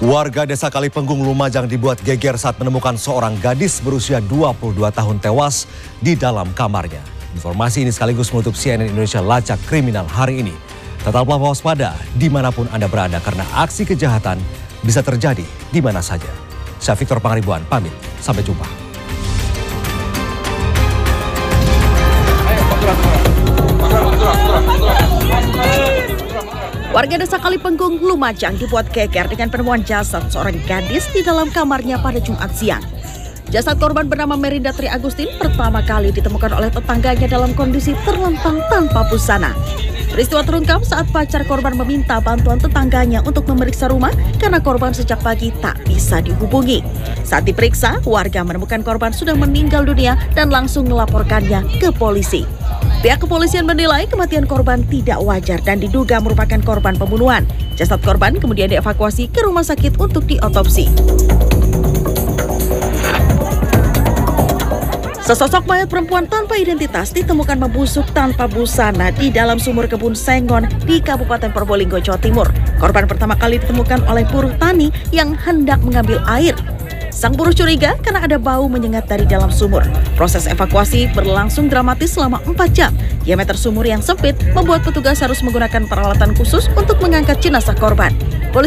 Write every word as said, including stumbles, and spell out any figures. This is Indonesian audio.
Warga desa Kalipenggung, Lumajang dibuat geger saat menemukan seorang gadis berusia dua puluh dua tahun tewas di dalam kamarnya. Informasi ini sekaligus menutup C N N Indonesia Lacak Kriminal hari ini. Tetaplah waspada dimanapun Anda berada karena aksi kejahatan bisa terjadi di mana saja. Saya Victor Pangaribuan pamit, sampai jumpa. Warga desa Kalipenggung, Lumajang dibuat geger dengan penemuan jasad seorang gadis di dalam kamarnya pada Jumat siang. Jasad korban bernama Merinda Tri Agustin pertama kali ditemukan oleh tetangganya dalam kondisi terlentang tanpa busana. Peristiwa terungkap saat pacar korban meminta bantuan tetangganya untuk memeriksa rumah karena korban sejak pagi tak bisa dihubungi. Saat diperiksa, warga menemukan korban sudah meninggal dunia dan langsung melaporkannya ke polisi. Pihak kepolisian menilai kematian korban tidak wajar dan diduga merupakan korban pembunuhan. Jasad korban kemudian dievakuasi ke rumah sakit untuk diotopsi. Sesosok mayat perempuan tanpa identitas ditemukan membusuk tanpa busana di dalam sumur kebun Sengon di Kabupaten Probolinggo, Jawa Timur. Korban pertama kali ditemukan oleh buruh tani yang hendak mengambil air. Sang buruh curiga karena ada bau menyengat dari dalam sumur. Proses evakuasi berlangsung dramatis selama empat jam. Diameter sumur yang sempit membuat petugas harus menggunakan peralatan khusus untuk mengangkat jenazah korban.